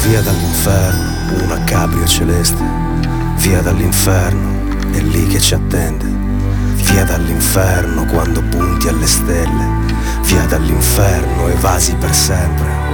Via dall'inferno, una cabrio celeste. Via dall'inferno, è lì che ci attende. Via dall'inferno quando punti alle stelle. Via dall'inferno, evasi per sempre.